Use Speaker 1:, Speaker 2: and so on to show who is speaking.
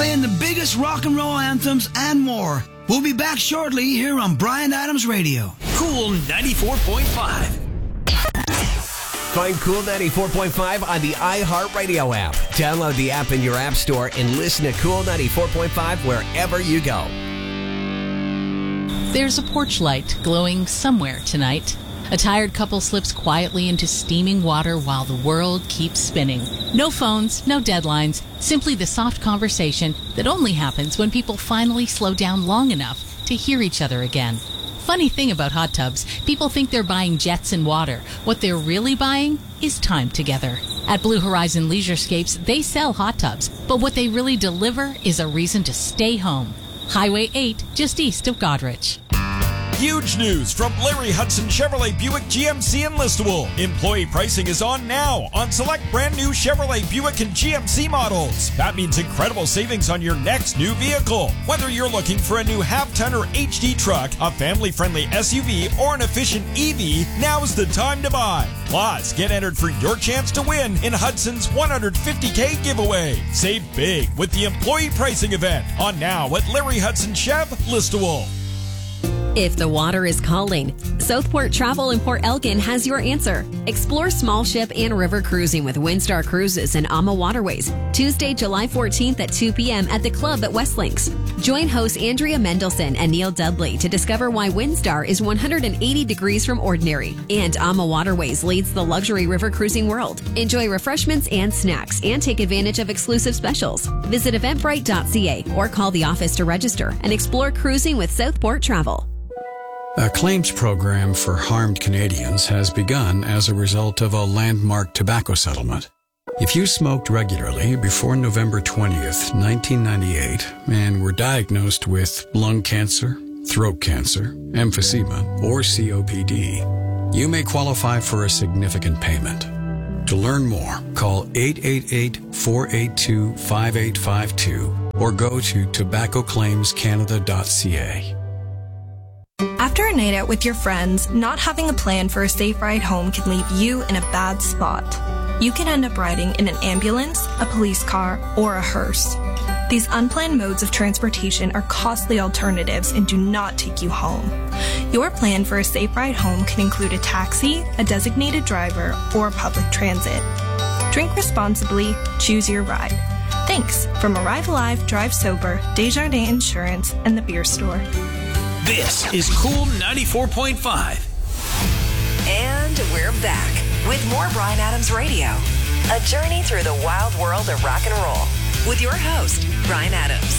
Speaker 1: playing the biggest rock and roll anthems and more. We'll be back shortly here on Bryan Adams Radio.
Speaker 2: Cool 94.5.
Speaker 3: Find Cool 94.5 on the iHeartRadio app. Download the app in your app store and listen to Cool 94.5 wherever you go.
Speaker 4: There's a porch light glowing somewhere tonight. A tired couple slips quietly into steaming water while the world keeps spinning. No phones, no deadlines, simply the soft conversation that only happens when people finally slow down long enough to hear each other again. Funny thing about hot tubs, people think they're buying jets and water. What they're really buying is time together. At Blue Horizon Leisurescapes, they sell hot tubs, but what they really deliver is a reason to stay home. Highway 8, just east of Goderich.
Speaker 5: Huge news from Larry Hudson Chevrolet Buick GMC in Listowel. Employee pricing is on now on select brand new Chevrolet Buick and GMC models. That means incredible savings on your next new vehicle. Whether you're looking for a new half-ton or HD truck, a family-friendly SUV, or an efficient EV, now's the time to buy. Plus, get entered for your chance to win in Hudson's $150K giveaway. Save big with the employee pricing event on now at Larry Hudson Chev, Listowel.
Speaker 6: If the water is calling, Southport Travel in Port Elgin has your answer. Explore small ship and river cruising with Windstar Cruises and AMA Waterways, Tuesday, July 14th at 2 p.m. at the club at Westlinks. Join hosts Andrea Mendelson and Neil Dudley to discover why Windstar is 180 degrees from ordinary, and AMA Waterways leads the luxury river cruising world. Enjoy refreshments and snacks and take advantage of exclusive specials. Visit eventbrite.ca or call the office to register and explore cruising with Southport Travel.
Speaker 7: A claims program for harmed Canadians has begun as a result of a landmark tobacco settlement. If you smoked regularly before November 20th, 1998, and were diagnosed with lung cancer, throat cancer, emphysema, or COPD, you may qualify for a significant payment. To learn more, call 888-482-5852 or go to tobaccoclaimscanada.ca.
Speaker 8: After a night out with your friends, not having a plan for a safe ride home can leave you in a bad spot. You can end up riding in an ambulance, a police car, or a hearse. These unplanned modes of transportation are costly alternatives and do not take you home. Your plan for a safe ride home can include a taxi, a designated driver, or public transit. Drink responsibly, choose your ride. Thanks from Arrive Alive, Drive Sober, Desjardins Insurance, and the Beer Store.
Speaker 2: This is Cool 94.5.
Speaker 9: And we're back with more Bryan Adams Radio. A journey through the wild world of rock and roll with your host, Bryan Adams.